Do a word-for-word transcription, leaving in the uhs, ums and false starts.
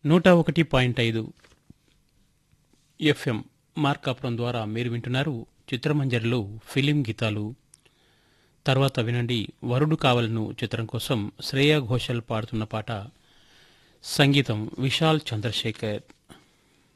నూట ఒకటి పాయింట్ ఐదు ఎఫ్ఎం మార్కాపురం ద్వారా మీరు వింటున్నారు చిత్రమంజరిలో ఫిలిం గీతాలు. తర్వాత వినండి వరుడు కావలను చిత్రం కోసం శ్రేయా ఘోషల్ పాడుతున్న పాట. సంగీతం విశాల్ చంద్రశేఖర్.